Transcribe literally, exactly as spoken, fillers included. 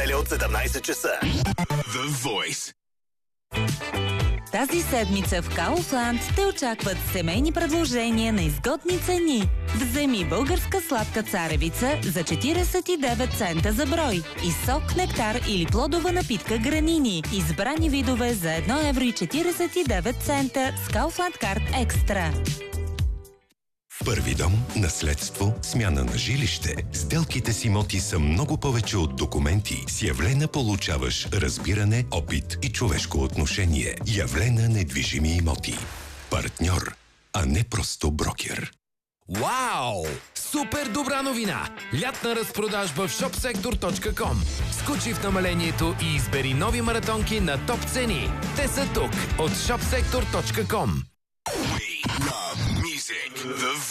неделя от седемнайсет часа. The Voice. Тази седмица в Kaufland те очакват семейни предложения на изгодни цени. Вземи българска сладка царевица за четирийсет и девет цента за брой и сок, нектар или плодова напитка гранини. Избрани видове за едно евро и четирийсет и девет цента с Kaufland Card Extra. Първи дом, наследство, смяна на жилище. Сделките с имоти са много повече от документи. С Явлена получаваш разбиране, опит и човешко отношение. Явлена недвижими имоти. Партньор, а не просто брокер. Вау! Супер добра новина! Лятна разпродажба в шопсектор точка ком. Скочи в намалението и избери нови маратонки на топ цени. Те са тук от шопсектор точка ком. We love music. The